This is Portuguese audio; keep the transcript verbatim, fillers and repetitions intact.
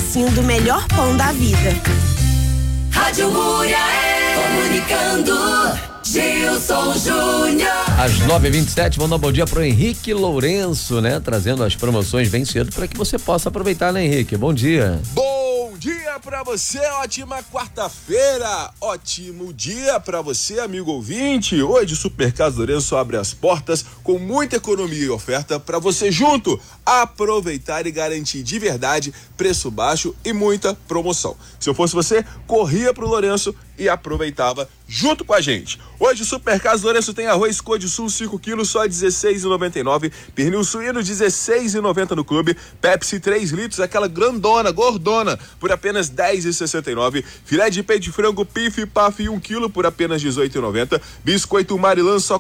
pedacinho do melhor pão da vida. Rádio Muriaé, comunicando, Gilson Júnior. Às nove e vinte e sete, vamos dar um bom dia pro Henrique Lourenço, né? Trazendo as promoções bem cedo para que você possa aproveitar, né, Henrique? Bom dia. Bom dia pra você, ótima quarta-feira, ótimo dia pra você, amigo ouvinte. Hoje o Supercasa Lourenço abre as portas com muita economia e oferta pra você junto aproveitar e garantir de verdade preço baixo e muita promoção. Se eu fosse você, corria pro Lourenço e aproveitava junto com a gente. Hoje o Supercasa Lourenço tem arroz Code Sul cinco quilos só dezesseis reais e noventa e nove centavos, pernil suíno dezesseis reais e noventa centavos no clube, Pepsi três litros, aquela grandona, gordona, por apenas dez reais e sessenta e nove centavos, filé de peito de frango Pif Paf um quilo por apenas dezoito reais e noventa centavos, biscoito Marilã só